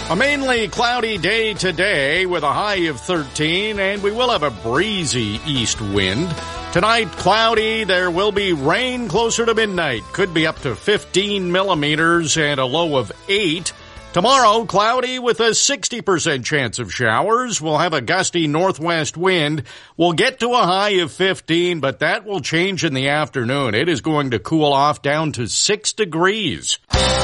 A mainly cloudy day today with a high of 13, and we will have a breezy east wind. Tonight, cloudy. There will be rain closer to midnight. Could be up to 15 millimeters and a low of 8. Tomorrow, cloudy with a 60% chance of showers. We'll have a gusty northwest wind. We'll get to a high of 15, but that will change in the afternoon. It is going to cool off down to 6 degrees.